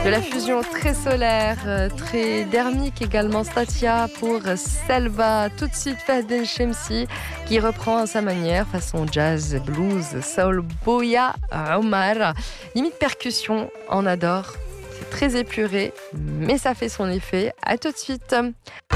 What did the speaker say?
De la fusion très solaire, très dermique également, Statia pour Selva. Tout de suite, Fahd Chemsi qui reprend à sa manière, façon jazz, blues, soul, boya, Omar. Limite percussion, on adore. C'est très épuré, mais ça fait son effet. À tout de suite.